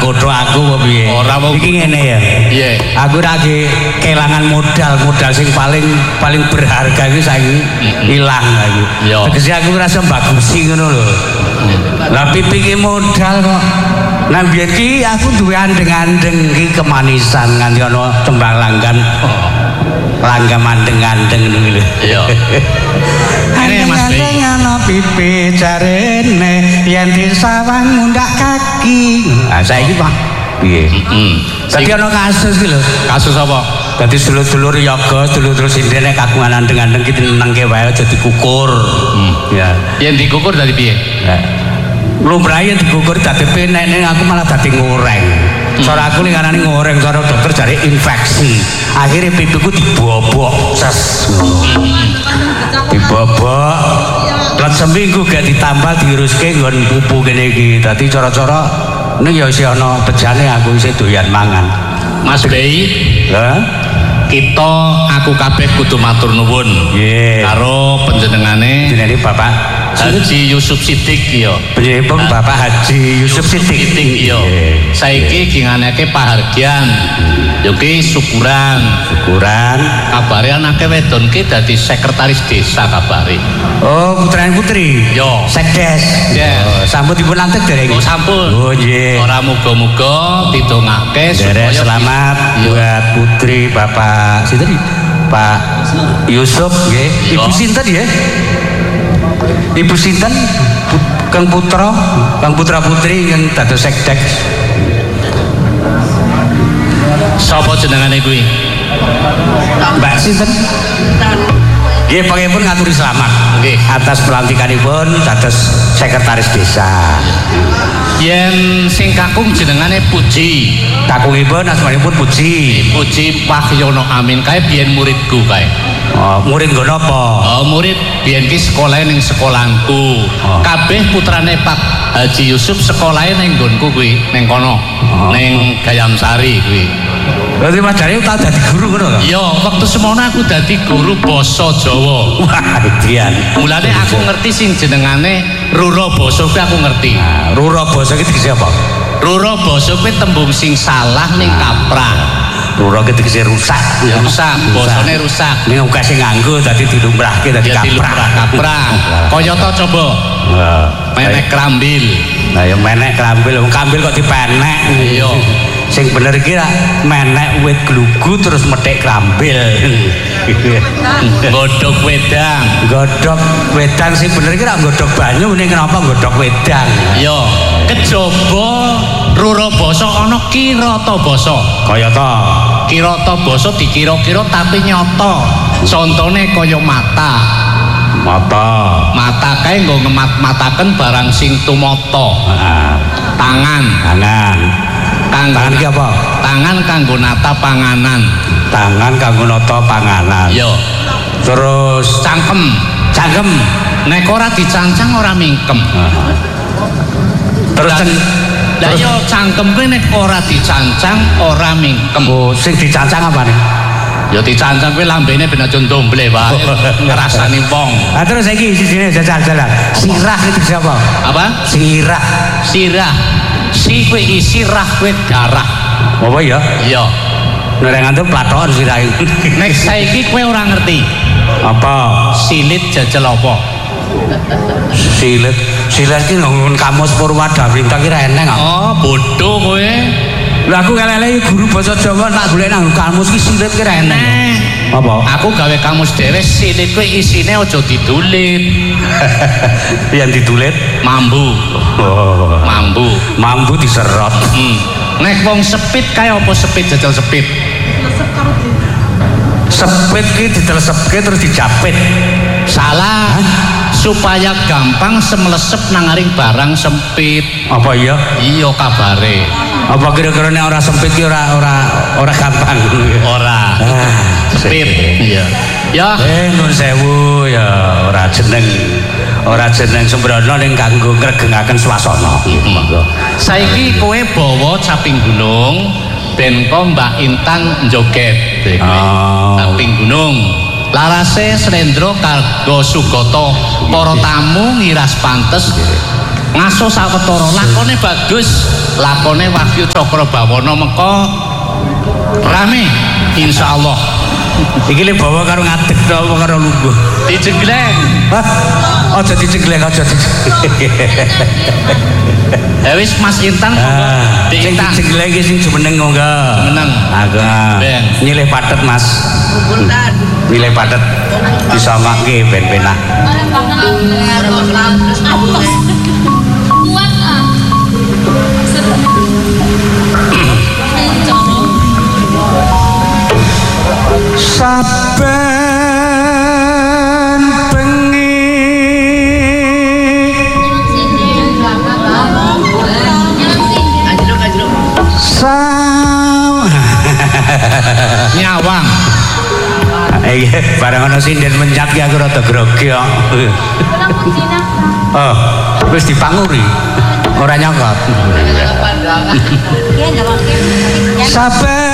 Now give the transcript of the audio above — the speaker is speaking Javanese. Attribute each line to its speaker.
Speaker 1: kodo aku apa piye?
Speaker 2: Ora wong
Speaker 1: iki ngene ya.
Speaker 2: Iya.
Speaker 1: Aku lagi kehilangan modal sing paling berharga iki saiki ilang lagi. Tegese aku rasa bagusi ngono lho. Lah pipi ki modal kok. Nah biyen ki aku duwe andeng-andeng iki kemanisan nganti ana tembang langgan. Langgam andeng-andeng ngono lho. Iya. Ini Mas Bey. Ana pipi jarene yen disawang mundak kaki. Nah saiki Pak piye? Dadi ana kasus iki lho. Kasus apa? Dadi dulur-dulur yoga, dulur-dulur sindene kagungan andeng-andeng ki nengke wae aja dikukur. Ya. Yen dikukur dadi piye? Lumrahe dikukur dadi penek aku malah dadi ngoreng. Cara aku linganane ngoreng, cara dokter jare infeksi. Akhirnya pipiku dibobok ses. Dibobok. Lat seminggu gak ditambal diuruske nggon pupu kene iki. Dadi cara-cara ning ya isih ana bejane aku isih doyan mangan. Mas Bey, kita aku kabeh kudu matur nuwun karo panjenengane jenenge Bapak Haji Yusuf Siddiq iya. Panjenengan Bapak Haji Yusuf Siddiq iya. Saiki ginganake pahargyan. Yo ki syukuran. Kabare anake wedon ki dadi sekretaris desa kabare. Oh, putrane putri. Yo, sekdes. Sampun dipun lantik dereng. Oh, sampun. Oh, nggih. Ora muga-muga ditungake supaya selamat buat putri Bapak sinten Pak Yusuf nggih. Ibu sinten ya? Ibu sinten Kang Putra Putri yang dados sekdek. Sapa jenengane kuwi? Mbak sinten? Nggih pangipun ngaturi selamat nggih atas pelantikanipun dados sekretaris desa. Yen sing kakung jenengane Puji. Kakungipun asmanipun Puji. Puji Wahyono Amin kae biyen muridku kae. Oh, murid nggo napa? Oh, murid biyen ki sekolahe ning sekolahku. Kabeh putrane Pak Haji Yusuf sekolahe ning nggonku kuwi, ning kono. Ning Gayam Sari kuwi. Berarti Mas Jari tau dadi guru ngono to? Iya, waktu semono aku dadi guru basa Jawa. Wah, dian. Mulane aku ngerti sing jenengane Rura basa kuwi aku ngerti. Nah, Rura basa iki tegese apa? Rura basa kuwi tembung sing salah ning kaprah. Rura ki tegese rusak. Ya rusak, basane rusak. Ning uga sing nganggo dadi dilumrahke dadi kaprah. Kayata coba. Menek krambil. Lah ya menek krambil, wong krambil kok dipenek. Iya. Sing bener iki menek wit glugu terus methek krambil. Godhog wedang sing bener iki ra godhog banyu ning kenapa godhog wedang? Iya, kejaba rura basa ana kirata basa. Kaya ta. Kirata basa dikira-kira tapi nyata. Contone kaya mata. Mata kae nggo ngemat-mataken barang sing tumata. Tangan iki apa? Tangan kanggo nata panganan. Iya. Terus cangkem. Nek ora dicancang ora mingkem. Terus lah yo cangkem kuwi nek ora dicancang ora mingkem. Oh, sing dicancang apa nih? Ya dicancang kuwi lambene ben aja ndomble wae ngrasani wong. Lah terus saiki sisine jajal-jalan. Sirah itu siapa? Apa? Sirah. Si kuwi isi rah kuwi darah. Apa ya? Iya. Nek ngantuk platokan sirah iki. Nek saiki kowe ora ngerti. Apa? Silit jajal apa? Silit ki nang kamus Purwadawinta ki ra eneng. Oh, bodoh kowe. Lah aku kelele guru basa Jawa tak golek nang kamus ki silit ki ra eneng. Apa? Aku gawe kamus dhewe silit kuwi isine aja didulit. Yang didulit mambu. Oh, mambu diserot. Nek wong sepit kae apa sepit jajal sepit? Sepit ki ditelesepke terus dijapit. Salah. Supaya gampang semlesep nangaring barang sempit. Apa iya? Iya kabare. Apa kira-kira nek ora sempit ki ora gampang. Ora. Sempit. Iya. Ya, nun sewu ya ora jeneng sembrono ning kanggo ngregengaken swasana. Monggo. Saiki kowe bawa caping gunung ben kok Mbak Intan njoget. Caping gunung. Larase Slendra Kargo Sugata para tamu ngiras pantes
Speaker 2: ngaso sawetara lakone bagus lakone Wahyu Cakrabawana mengko rame insyaallah
Speaker 1: iki le bawa karo ngadeg to apa karo lungguh
Speaker 2: dijegleng
Speaker 1: aja dijegleng aja
Speaker 2: ya wis Mas Intan
Speaker 1: sing dijegleng iki sing jumeneng monggo
Speaker 2: meneng
Speaker 1: agak nyilih padet Mas nyilih padet disamakke ben penak saben bengi
Speaker 2: nyawang
Speaker 1: iya bareng ana sinden mencap ki aku rada grogi kok oh wis dipanguri ora nyokot saben